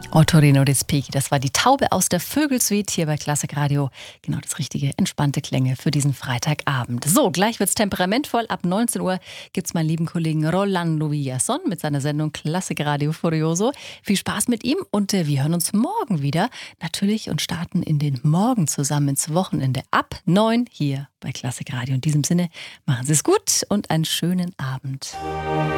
Ottorino Respighi, das war die Taube aus der Vögelsuite hier bei Klassik Radio. Genau das richtige, entspannte Klänge für diesen Freitagabend. So, gleich wird's temperamentvoll. Ab 19 Uhr gibt's meinen lieben Kollegen Rolando Villazón mit seiner Sendung Klassik Radio Furioso. Viel Spaß mit ihm und wir hören uns morgen wieder. Natürlich und starten in den Morgen zusammen ins Wochenende ab 9 hier bei Klassik Radio. In diesem Sinne, machen Sie es gut und einen schönen Abend.